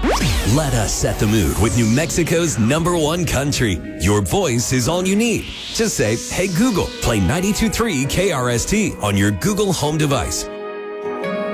Let us set the mood with New Mexico's #1 country. Your voice is all you need. Just say, hey Google, play 92.3 KRST on your Google Home device.